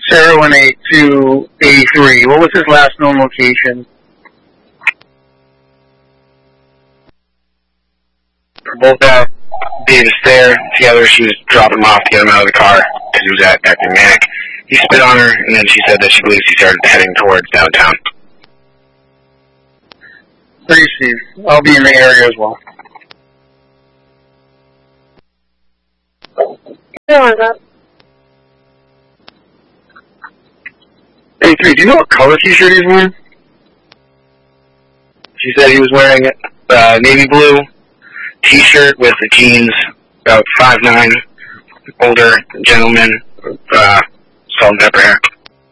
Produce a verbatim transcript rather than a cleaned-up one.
zero one eight two eighty-three. What was his last known location? Both at Davis there together. She was dropping him off to get him out of the car because he was at, acting manic. He spit on her, and then she said that she believes he started heading towards downtown. Thanks, Steve. I'll be in the area as well. Yeah, what's up? Hey, three, do you know what color t-shirt he's wearing? She said he was wearing a uh, navy blue t-shirt with the jeans, about five nine, older gentleman, uh, salt and pepper hair.